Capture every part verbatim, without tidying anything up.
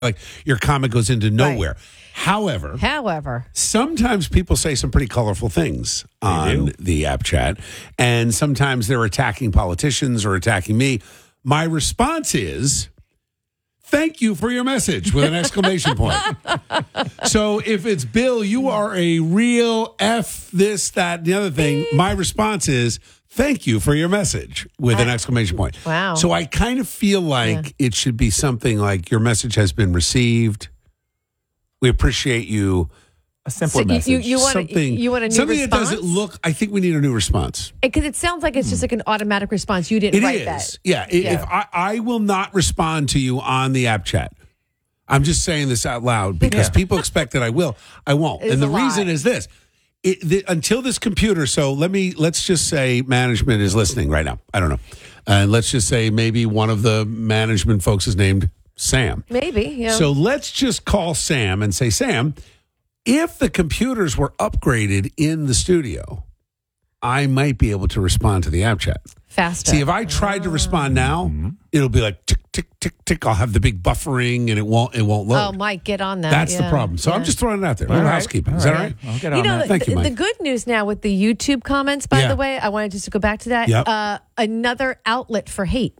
like your comment goes into nowhere. Right. However, However, sometimes people say some pretty colorful things on the app chat, and sometimes they're attacking politicians or attacking me. My response is, thank you for your message with an exclamation point. So if it's Bill, you are a real F this, that, the other thing, my response is, thank you for your message with an exclamation point. Wow. So I kind of feel like yeah. it should be something like your message has been received. We appreciate you. A simple so message. You, you, want, something, you want a new something response? that doesn't look, I think we need a new response. Because it, it sounds like it's just like an automatic response. You didn't It write is. that. Yeah. It, Yeah. If I, I will not respond to you on the app chat. I'm just saying this out loud because Yeah. people expect that I will. I won't. It's And the a lie. reason is this. It, the, until this computer, so let me, let's just say management is listening right now. I don't know. And uh, let's just say maybe one of the management folks is named Sam. Maybe, yeah. So let's just call Sam and say, Sam, if the computers were upgraded in the studio, I might be able to respond to the app chat. Faster. See, if I tried to respond now, Mm-hmm. it'll be like tick, tick, tick, tick. I'll have the big buffering and it won't, it won't load. Oh, Mike, get on that. That's yeah. the problem. So yeah. I'm just throwing it out there. A All little right. housekeeping. All Is that right. all right? I'll get You on know, that. Thank the, you, Mike. the good news now with the YouTube comments, by Yeah. the way, I wanted just to go back to that. Yep. Uh, another outlet for hate.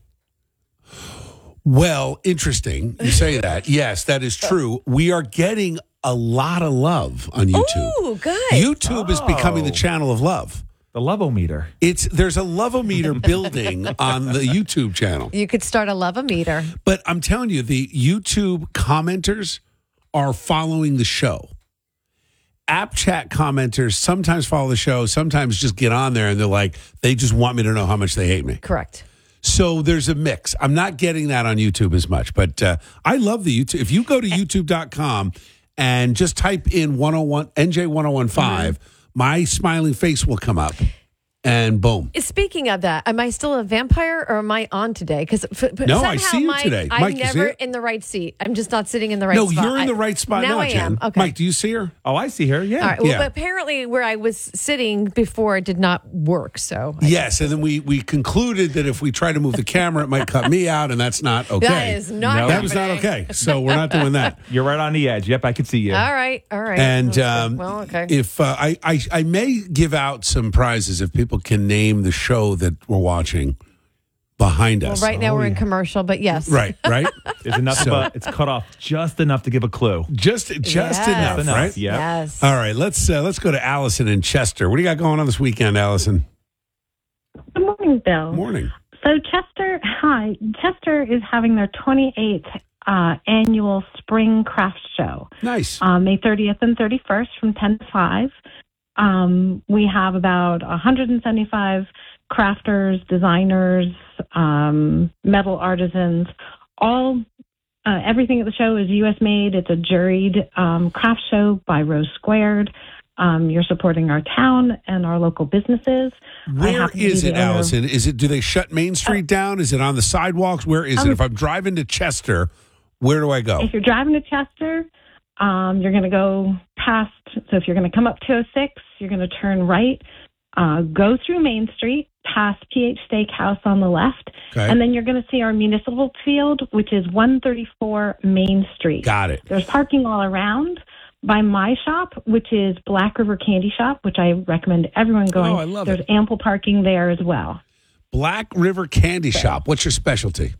Well, interesting. You say that. Yes, that is true. We are getting a lot of love on YouTube. Ooh, good. YouTube is becoming the Oh. channel of love. The love-o-meter. It's there's a love-o-meter building on the YouTube channel. You could start a love a meter. But I'm telling you, the YouTube commenters are following the show. App chat commenters sometimes follow the show, sometimes just get on there and they're like, they just want me to know how much they hate me. Correct. So there's a mix. I'm not getting that on YouTube as much, but uh, I love the YouTube. If you go to youtube dot com and just type in one oh one N J ten fifteen, mm-hmm. my smiling face will come up. And boom. Speaking of that, am I still a vampire or am I on today? Because No, I see you Mike, today. I'm Mike, you see never her? in the right seat. I'm just not sitting in the right No, spot. you're in the I- right spot now, now I Jen. am. Okay. Mike, do you see her? Oh, I see her. Yeah. All right. Well, Yeah. but apparently where I was sitting before it did not work. So I- Yes, and then we we concluded that if we try to move the camera, it might cut me out, and that's not okay. that is not. No. That was not happening. okay. So we're not doing that. You're right on the edge. Yep, I can see you. All right. All right. And um, well, okay. if uh, I, I I may give out some prizes if people can name the show that we're watching behind well, us. right now Oh, we're in yeah. commercial, but yes. Right, right. It's enough. So- of a, it's cut off just enough to give a clue. Just just Yes. enough, Enough, right? yeah. Yes. All right, let's uh, let's go to Allison in Chester. What do you got going on this weekend, Allison? Good morning, Bill. Morning. So Chester, hi. Chester is having their twenty-eighth uh, annual Spring Craft Show, Nice. uh, May thirtieth and thirty-first from ten to five. Um, we have about one hundred seventy-five crafters, designers, um, metal artisans, all uh, everything at the show is U S made. It's a juried um, craft show by Rose Squared. Um, you're supporting our town and our local businesses. I Where happen to be is the it, owner of- Allison? Is it? Do they shut Main Street down? Is it on the sidewalks? Where is it? Um, If I'm driving to Chester, where do I go? If you're driving to Chester, um, you're going to go past. So if you're going to come up two oh six, you're going to turn right, uh, go through Main Street, past P H Steakhouse on the left, Okay. and then you're going to see our municipal field, which is one thirty-four Main Street. Got it. There's parking all around. By my shop, which is Black River Candy Shop, which I recommend everyone going. Oh, I love There's it. ample parking there as well. Black River Candy Shop. What's your specialty?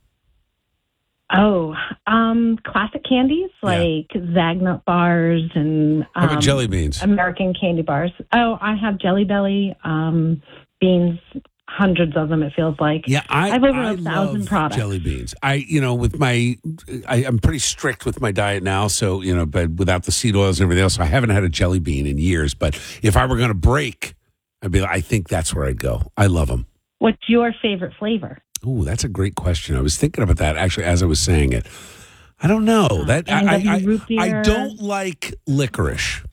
Oh, um, classic candies Yeah. like Zagnut bars and How um, about jelly beans? American candy bars. Oh, I have Jelly Belly um, beans, hundreds of them. It feels like. Yeah, I, I have over I a thousand love products. jelly beans. I, you know, with my, I, I'm pretty strict with my diet now. So, you know, but without the seed oils and everything else, so I haven't had a jelly bean in years. But if I were going to break, I'd be like, I think that's where I'd go. I love them. What's your favorite flavor? Ooh, that's a great question. I was thinking about that actually as I was saying it. I don't know that A and I, W I, root I, I beer. don't like licorice.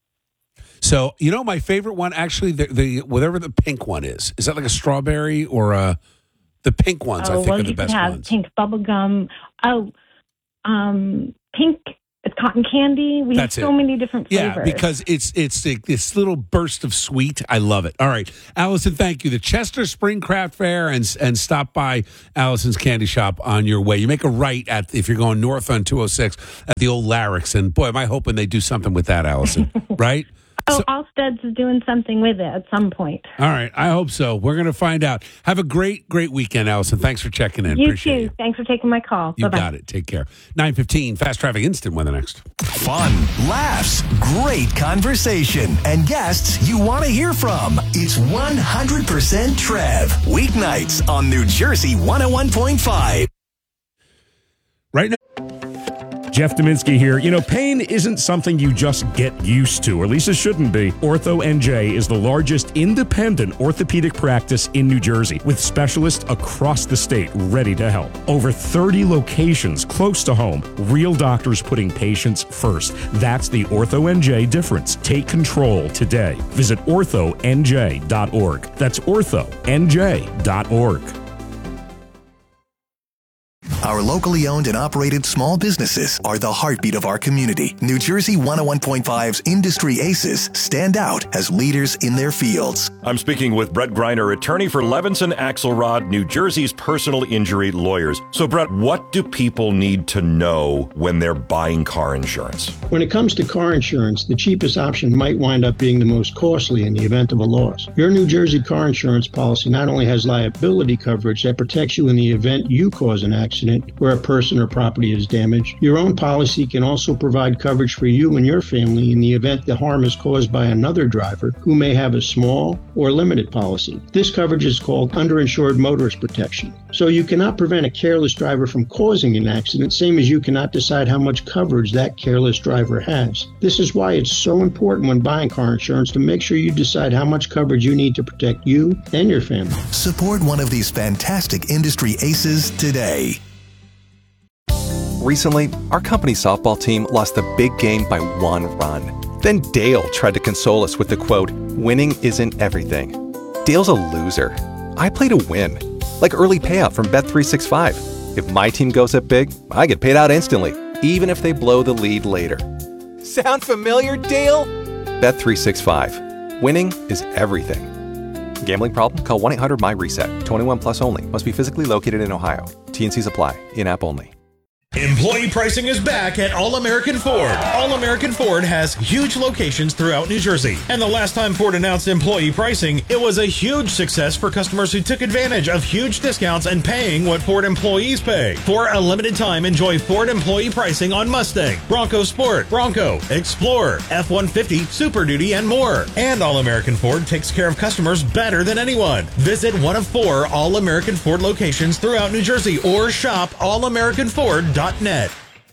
So you know, my favorite one actually, the, the whatever the pink one is, is that like a strawberry or a the pink ones? I oh, think well, are the you best can have ones. pink bubble gum. Oh, um, pink. It's cotton candy. We That's have so it. many different flavors. Yeah, because it's it's a, this little burst of sweet. I love it. All right, Allison, thank you. The Chester Spring Craft Fair, and and stop by Allison's Candy Shop on your way. You make a right at if you're going north on two oh six at the old Larrick's, and boy, am I hoping they do something with that, Allison. Right? Oh, So- Allstead's is doing something with it at some point. All right, I hope so. We're going to find out. Have a great, great weekend, Allison. Thanks for checking in. You Appreciate too. you. Thanks for taking my call. You Bye-bye. got it. Take care. nine fifteen, Fast Traffic Instant Weather next. Fun, laughs, great conversation, and guests you want to hear from. It's one hundred percent Trev. Weeknights on New Jersey one oh one point five. Right now. Jeff Dominski here. You know, pain isn't something you just get used to, or at least it shouldn't be. Ortho N J is the largest independent orthopedic practice in New Jersey, with specialists across the state ready to help. Over thirty locations close to home, real doctors putting patients first. That's the Ortho N J difference. Take control today. Visit ortho n j dot org. That's ortho n j dot org. Our locally owned and operated small businesses are the heartbeat of our community. New Jersey one oh one point five's Industry Aces stand out as leaders in their fields. I'm speaking with Brett Greiner, attorney for Levinson Axelrod, New Jersey's personal injury lawyers. So, Brett, what do people need to know when they're buying car insurance? When it comes to car insurance, the cheapest option might wind up being the most costly in the event of a loss. Your New Jersey car insurance policy not only has liability coverage that protects you in the event you cause an accident where a person or property is damaged, your own policy can also provide coverage for you and your family in the event the harm is caused by another driver who may have a small or limited policy. This coverage is called underinsured motorist protection. So you cannot prevent a careless driver from causing an accident, same as you cannot decide how much coverage that careless driver has. This is why it's so important when buying car insurance to make sure you decide how much coverage you need to protect you and your family. Support one of these fantastic industry aces today. Recently, our company softball team lost a big game by one run. Then Dale tried to console us with the quote, "Winning isn't everything." Dale's a loser. I play to win, like early payout from Bet three sixty-five. If my team goes up big, I get paid out instantly, even if they blow the lead later. Sound familiar, Dale? Bet three sixty-five. Winning is everything. Gambling problem? Call one eight hundred M Y reset. twenty-one plus only. Must be physically located in Ohio. T and Cs apply. In-app only. Employee pricing is back at All-American Ford. All-American Ford has huge locations throughout New Jersey. And the last time Ford announced employee pricing, it was a huge success for customers who took advantage of huge discounts and paying what Ford employees pay. For a limited time, enjoy Ford employee pricing on Mustang, Bronco Sport, Bronco, Explorer, F one fifty, Super Duty, and more. And All-American Ford takes care of customers better than anyone. Visit one of four All-American Ford locations throughout New Jersey or shop all american ford dot net.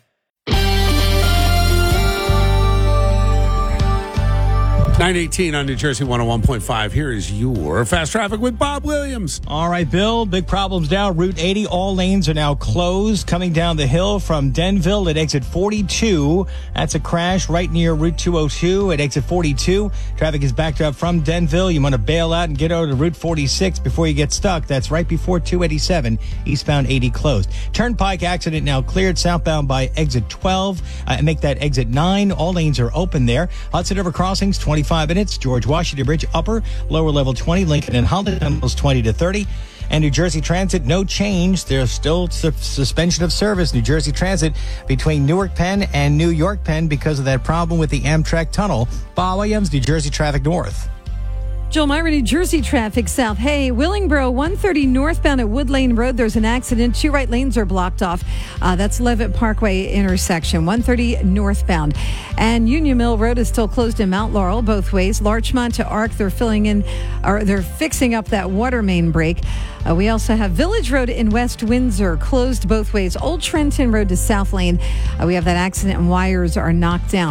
nine eighteen on New Jersey one oh one point five. Here is your Fast Traffic with Bob Williams. All right, Bill, big problems now. Route eighty, all lanes are now closed. Coming down the hill from Denville at exit forty-two. That's a crash right near Route two oh two at exit forty-two. Traffic is backed up from Denville. You want to bail out and get over to Route forty-six before you get stuck. That's right before two eighty-seven, eastbound eighty closed. Turnpike accident now cleared southbound by exit twelve. Uh, make that exit nine. All lanes are open there. Hudson River Crossings, twenty-five minutes. George Washington Bridge, upper, lower level twenty. Lincoln and Holland tunnels, twenty to thirty. And New Jersey Transit, no change. There's still su- suspension of service. New Jersey Transit between Newark Penn and New York Penn because of that problem with the Amtrak tunnel. Bob Williams, New Jersey Traffic North. Jill Myra, New Jersey Traffic South. Hey, Willingboro, one thirty northbound at Wood Lane Road. There's an accident. Two right lanes are blocked off. Uh, that's Levitt Parkway intersection, one thirty northbound. And Union Mill Road is still closed in Mount Laurel both ways. Larchmont to Arc, they're filling in, or they're fixing up that water main break. Uh, we also have Village Road in West Windsor closed both ways. Old Trenton Road to South Lane. Uh, we have that accident and wires are knocked down.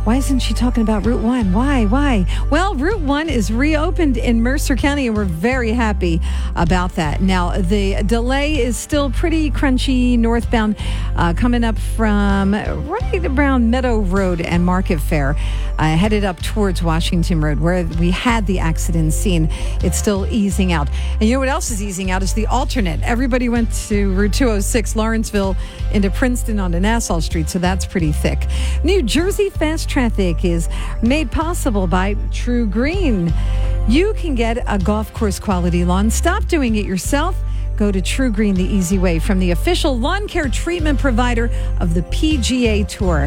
Why isn't she talking about Route one? Why? Why? Well, Route one is reopened in Mercer County, and we're very happy about that. Now, the delay is still pretty crunchy northbound, uh, coming up from right around Meadow Road and Market Fair, uh, headed up towards Washington Road, where we had the accident scene. It's still easing out. And you know what else is easing out is the alternate. Everybody went to Route two oh six, Lawrenceville into Princeton onto Nassau Street, so that's pretty thick. New Jersey Fast Traffic is made possible by True Green. You can get a golf course quality lawn. Stop doing it yourself. Go to True Green the easy way, from the official lawn care treatment provider of the P G A Tour.